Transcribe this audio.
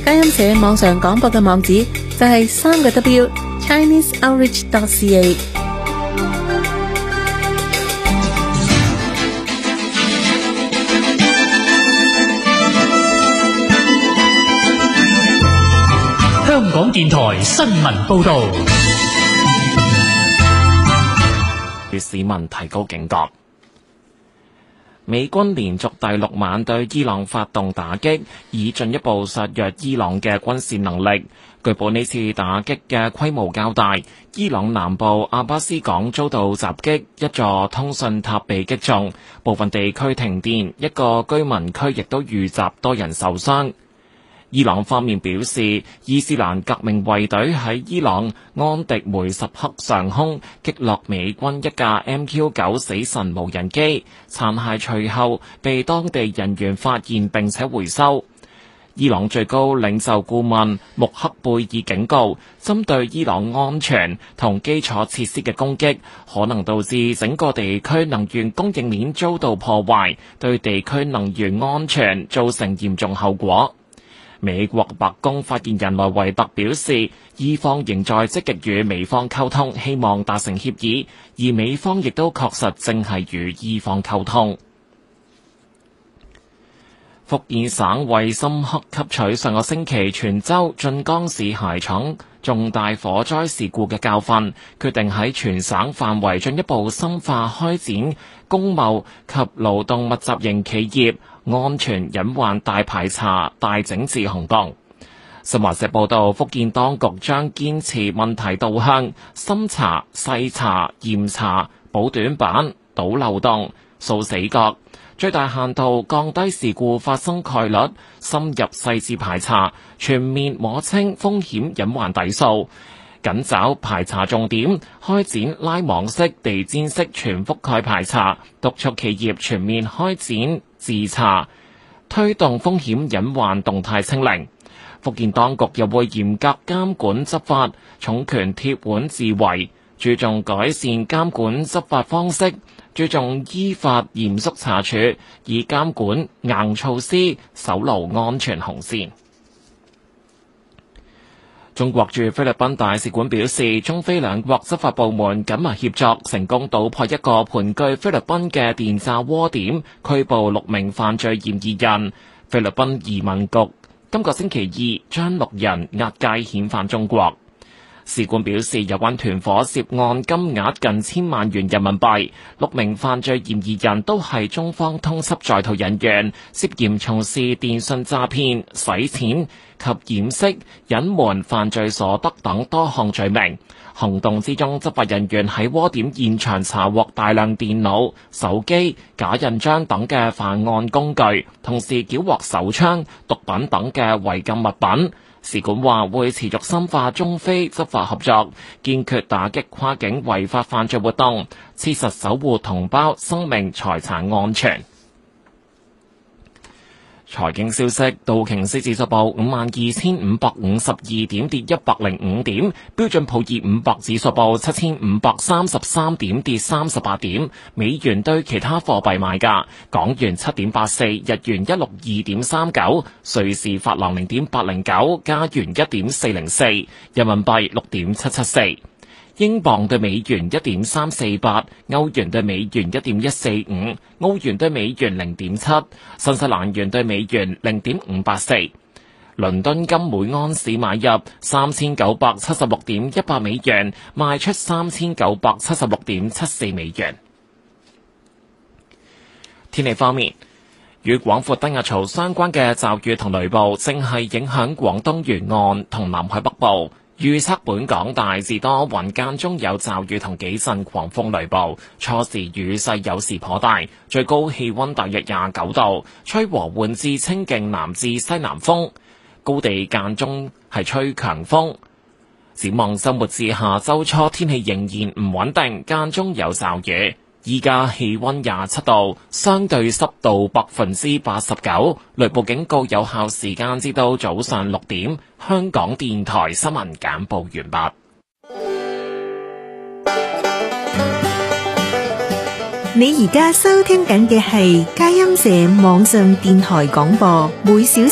佳音社網上廣播嘅網址就係3W ChineseOutreach.ca。 香港電台新聞報道， 與市民提高警覺。美軍連續第6晚對伊朗發動打擊，以進一步削弱伊朗嘅軍事能力。據報呢次打擊嘅規模較大，伊朗南部阿巴斯港遭到襲擊，一座通訊塔被擊中，部分地區停電，一個居民區亦都遇襲，多人受傷。伊朗方面表示，伊斯蘭革命衛隊喺伊朗安迪梅什克上空擊落美軍一架 MQ-9 死神無人機，殘骸隨後被當地人員發現並且回收。伊朗最高領袖顧問穆克貝爾警告，針對伊朗安全同基礎設施嘅攻擊，可能導致整個地區能源供應鏈遭到破壞，對地區能源安全造成嚴重後果。美國白宮發言人萊維特表示，伊方仍在積極與美方溝通，希望達成協議，而美方亦都確實正係與伊方溝通。福建省為深刻吸取上個星期泉州晉江市鞋廠重大火災事故嘅教訓，決定喺全省範圍進一步深化開展工貿及勞動密集型企業安全隱患大排查、大整治行動。新華社報道，福建當局將堅持問題導向，深查、細查、嚴查、補短板、堵漏洞、掃死角，最大限度降低事故發生概率，深入細緻排查，全面摸清風險隱患底數，緊找排查重點，開展拉網式、地氈式全覆蓋排查，督促企業全面開展自查，推動風險隱患動態清零。福建當局又會嚴格監管執法，重拳鐵腕治圍，注重改善監管執法方式，注重依法嚴肅查處，以監管硬措施守牢安全紅線。中國駐菲律賓大使館表示，中菲兩國執法部門緊密協作，成功搗破一個盤踞菲律賓嘅電詐窩點，拘捕6名犯罪嫌疑人。菲律賓移民局今個星期2將6人押解遣返中國。使館表示，有關團伙涉案金額近1000萬元人民幣，6名犯罪嫌疑人都係中方通緝在逃人員，涉嫌從事電信詐騙、洗錢及掩飾、隱瞞犯罪所得等多項罪名。行動之中，執法人員喺窩點現場查獲大量電腦、手機、假印章等嘅犯案工具，同時繳獲手槍、毒品等嘅違禁物品。使館話會持續深化中菲執法合作，堅決打擊跨境違法犯罪活動，切實守護同胞生命財產安全。財經消息，道瓊斯指數報52,552點，跌105點；標準普爾500指數報7,533點，跌38點。美元對其他貨幣賣價：港元7.84，日元162.39，瑞士法郎0.809，加元1.404，人民幣6.774。英鎊對美元1.348，歐元對美元1.145，澳元對美元0.7，新西蘭元對美元0.584。倫敦金每盎司買入3976.18美元，賣出3976.74美元。天氣方面，與廣闊低壓槽相關嘅驟雨同雷暴正係影響廣東沿岸同南海北部。預測本港大致多雲，間中有驟雨同幾陣狂風雷暴，初時雨勢有時頗大，最高氣溫大約29度，吹和緩至清勁南至西南風，高地間中係吹強風。展望週末至下週初，天氣仍然唔穩定，間中有驟雨。依家氣溫27度，相對濕度89%，雷暴警告有效時間至到早上6點。香港電台新聞簡報完畢。 你而家收聽緊嘅係佳音社網上電台廣播，每小